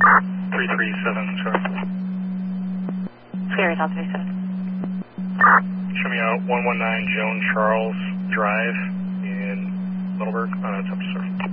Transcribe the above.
337, sir. Sierra South 37. Show me out 119 Joan Charles Drive in Middleburg. It's up, sir.